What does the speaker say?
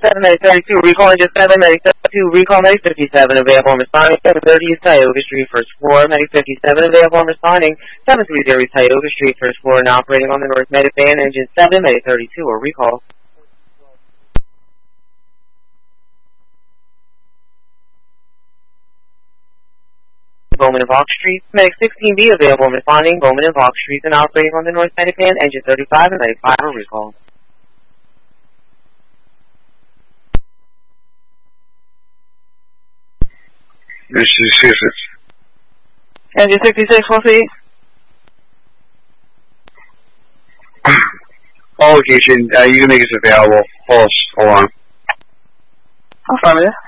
7 Medic 32, recall engine 7 Medic 32, recall Medic 57, available and responding, 730 East Tioga Street, first floor, Medic 57, available and responding, 730 East Tioga Street, first floor, and operating on the North Medic van, engine 7 Medic 32, or recall. Bowman and Valk Street, Medic 16B, available and responding, Bowman and Valk Street, and operating on the North Medic van, engine 35 and Medic 5, or recall. Massachusetts. Engine 66, we'll see. All location, you can make us available. Hold on. Affirmative.